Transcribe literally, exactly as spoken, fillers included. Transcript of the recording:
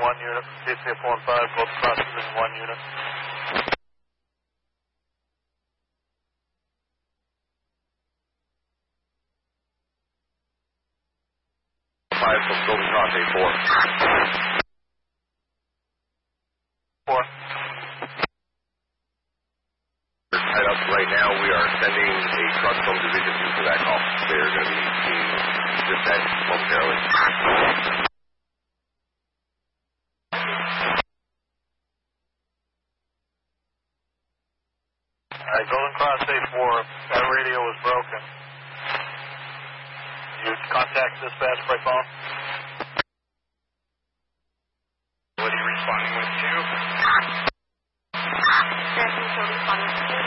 one unit, P C F four and five, both cross division one unit. five from Golden Cross A four. Four. We're tied up right now. We are sending a truck from Division two to that call. They're going to be being dispatched momentarily. Alright, Golden Cross A four, that radio was broken. You contact dispatch by phone?